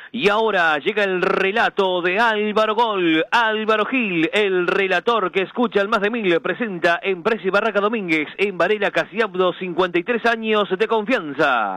Y ahora llega el relato de Álvaro Gol. Álvaro Gil, el relator que escucha al más de 1000, presenta en Presi Barraca Domínguez, en Varela Casiabdo, 53 años de confianza.